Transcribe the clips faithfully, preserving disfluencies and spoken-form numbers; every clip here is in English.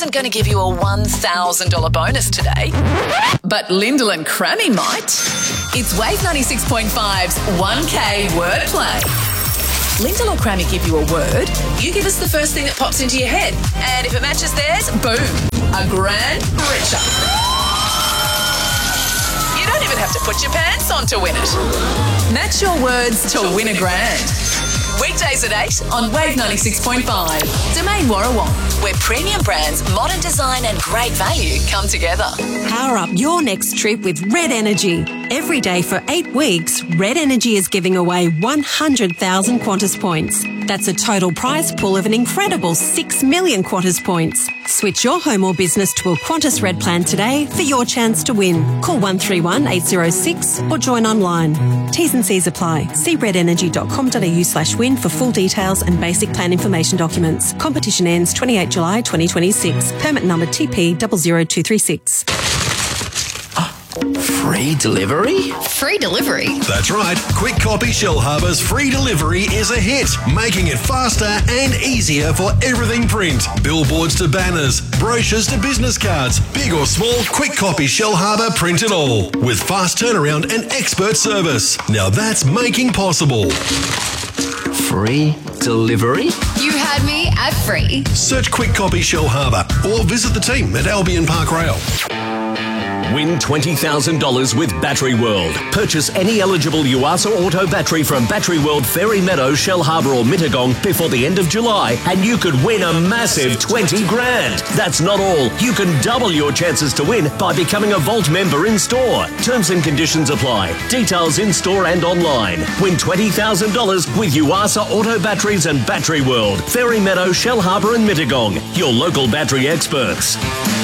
isn't going to give you a one thousand dollars bonus today, but Lyndall and Crammy might. It's Wave ninety-six point five's one K wordplay. Lyndall or Crammy give you a word, you give us the first thing that pops into your head, and if it matches theirs, boom, a grand richer. You don't even have to put your pants on to win it. Match your words to win a grand. Weekdays at eight on Wave ninety-six point five. Domain Warrawong, where premium brands, modern design and great value come together. Power up your next trip with Red Energy. Every day for eight weeks, Red Energy is giving away one hundred thousand Qantas points. That's a total prize pool of an incredible six million Qantas points. Switch your home or business to a Qantas Red plan today for your chance to win. Call one three one eight zero six or join online. T's and C's apply. See redenergy.com.au slash win for full details and basic plan information documents. Competition ends twenty-eighth of July twenty twenty-six. Permit number T P zero zero two three six. Free delivery? Free delivery? That's right. Quick Copy Shellharbour's free delivery is a hit, making it faster and easier for everything print. Billboards to banners, brochures to business cards, big or small, Quick Copy Shellharbour print it all. With fast turnaround and expert service. Now that's making possible. Free delivery? You had me at free. Search Quick Copy Shellharbour or visit the team at Albion Park Rail. Win twenty thousand dollars with Battery World. Purchase any eligible Yuasa Auto battery from Battery World, Fairy Meadow, Shellharbour or Mittagong before the end of July and you could win a massive twenty grand. That's not all. You can double your chances to win by becoming a Vault member in store. Terms and conditions apply. Details in store and online. Win twenty thousand dollars with Yuasa Auto batteries and Battery World, Fairy Meadow, Shellharbour and Mittagong. Your local battery experts.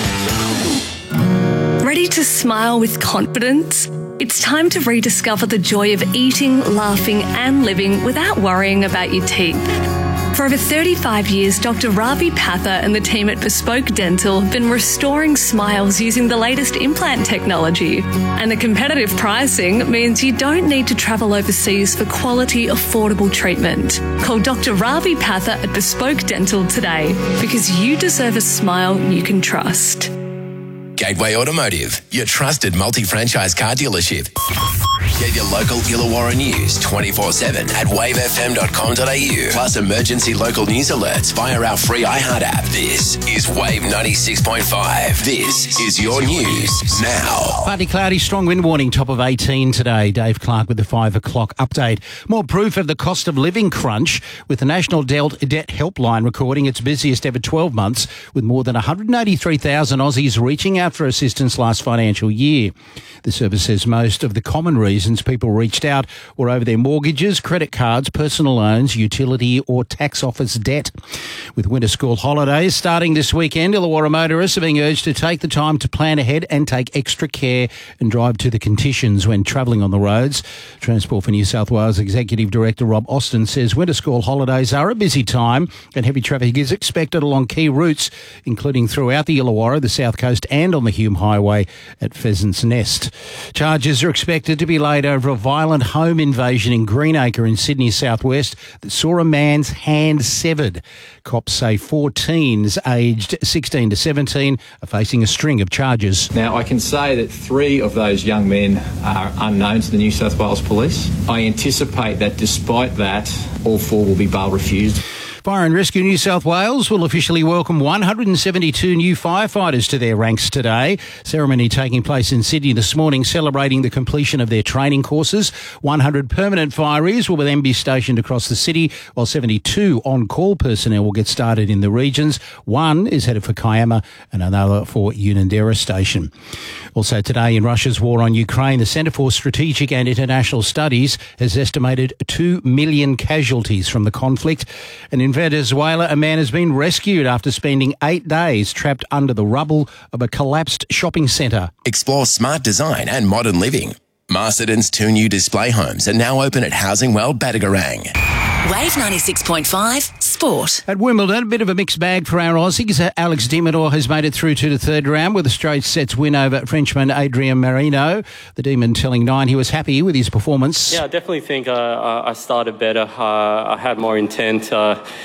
Ready to smile with confidence? It's time to rediscover the joy of eating, laughing and living without worrying about your teeth. For over thirty-five years, Doctor Ravi Patha and the team at Bespoke Dental have been restoring smiles using the latest implant technology. And the competitive pricing means you don't need to travel overseas for quality, affordable treatment. Call Doctor Ravi Patha at Bespoke Dental today because you deserve a smile you can trust. Gateway Automotive, your trusted multi-franchise car dealership. Get your local Illawarra news twenty-four seven at wave f m dot com dot a u. Plus emergency local news alerts via our free iHeart app. This is Wave ninety-six point five. This is your news now. Partly cloudy, strong wind warning, top of eighteen today. Dave Clark with the five o'clock update. More proof of the cost of living crunch with the National Debt Helpline recording its busiest ever twelve months with more than one hundred eighty-three thousand Aussies reaching out for assistance last financial year. The service says most of the common reasons people reached out were over their mortgages, credit cards, personal loans, utility or tax office debt. With winter school holidays starting this weekend, Illawarra motorists are being urged to take the time to plan ahead and take extra care and drive to the conditions when travelling on the roads. Transport for New South Wales Executive Director Rob Austin says winter school holidays are a busy time and heavy traffic is expected along key routes, including throughout the Illawarra, the South Coast and on the Hume Highway at Pheasant's Nest. Charges are expected to be laid over a violent home invasion in Greenacre in Sydney southwest that saw a man's hand severed. Cops say four teens aged sixteen to seventeen are facing a string of charges. Now, I can say that three of those young men are unknown to the New South Wales Police. I anticipate that despite that, all four will be bail refused. Fire and Rescue New South Wales will officially welcome one hundred seventy-two new firefighters to their ranks today. Ceremony taking place in Sydney this morning, celebrating the completion of their training courses. one hundred permanent fireys will then be stationed across the city, while seventy-two on-call personnel will get started in the regions. One is headed for Kiama and another for Unanderra Station. Also today, in Russia's war on Ukraine, the Centre for Strategic and International Studies has estimated two million casualties from the conflict. And in Venezuela, a man has been rescued after spending eight days trapped under the rubble of a collapsed shopping centre. Explore smart design and modern living. Masterton's two new display homes are now open at Housing World Badagarang. Wave ninety-six point five Sport. At Wimbledon, a bit of a mixed bag for our Aussies. Alex de Minaur has made it through to the third round with a straight sets win over Frenchman Adrien Marino. The Demon telling Nine he was happy with his performance. Yeah, I definitely think uh, I started better. Uh, I had more intent. Uh,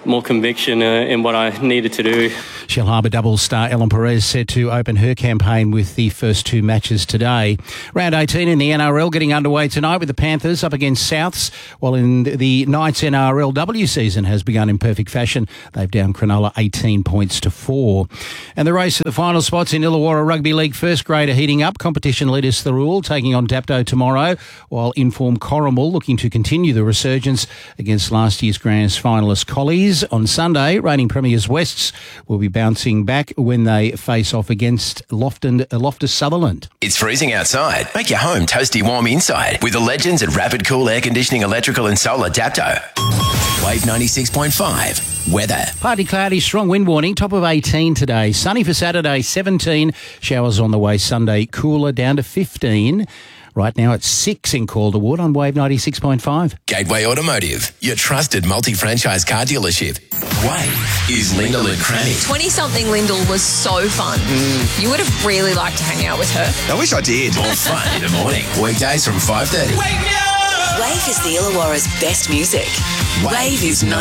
more conviction uh, in what I needed to do. Shell Harbour double star Ellen Perez set to open her campaign with the first two matches today. Round eighteen in the N R L getting underway tonight with the Panthers up against Souths, while in the Knights N R L W season has begun in perfect fashion. They've downed Cronulla eighteen points to four. And the race to the final spots in Illawarra Rugby League first grade are heating up. Competition leaders Thirroul taking on Dapto tomorrow, while Inform Corrimal looking to continue the resurgence against last year's Grand finalist Collies. On Sunday, reigning premiers Wests will be bouncing back when they face off against Lofton, uh, Loftus Sutherland. It's freezing outside. Make your home toasty warm inside with the legends at Rapid Cool Air Conditioning, Electrical and Solar Dapto. Wave ninety-six point five. Weather. Partly cloudy, strong wind warning, top of eighteen today. Sunny for Saturday, seventeen. Showers on the way Sunday, cooler down to fifteen. Right now it's six in Calderwood on Wave ninety-six point five. Gateway Automotive, your trusted multi-franchise car dealership. Wave is Lyndall and Cranny. twenty-something Lyndall was so fun. Mm. You would have really liked to hang out with her. I wish I did. More fun in the morning. Weekdays from five thirty. Wave is the Illawarra's best music. Wave is